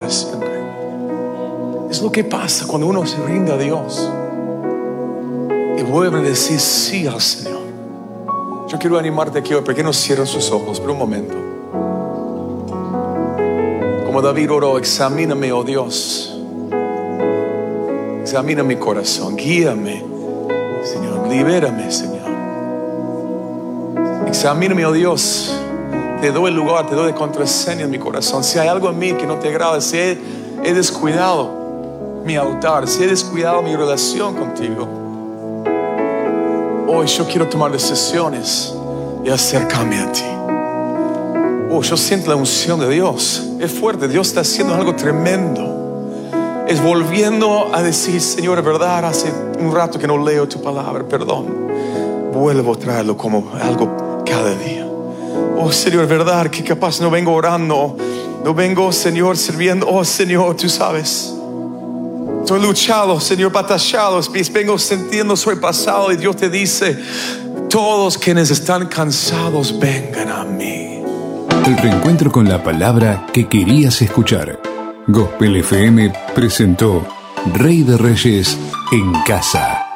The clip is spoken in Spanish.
siempre. Es lo que pasa cuando uno se rinde a Dios y vuelve a decir sí al Señor. Yo quiero animarte aquí hoy, porque no cierren sus ojos por un momento. Como David oró, examíname, oh Dios. Examina mi corazón, guíame, Señor, libérame, Señor. Examíname, oh Dios. Te doy el lugar, te doy de contraseña en mi corazón. Si hay algo en mí que no te agrada, si he descuidado mi altar, si he descuidado mi relación contigo, hoy yo quiero tomar decisiones y acercarme a ti. Yo siento la unción de Dios. Es fuerte, Dios está haciendo algo tremendo. Es volviendo a decir, Señor, es verdad, hace un rato que no leo tu palabra, perdón. Vuelvo a traerlo como algo cada día. Señor, es verdad que capaz no vengo orando, no vengo, Señor, sirviendo. Señor, tú sabes, estoy luchado, Señor, batallado, vengo sintiendo sobrepasado, y Dios te dice, todos quienes están cansados, vengan a mí. El reencuentro con la palabra que querías escuchar. Gospel FM presentó Rey de Reyes en Casa.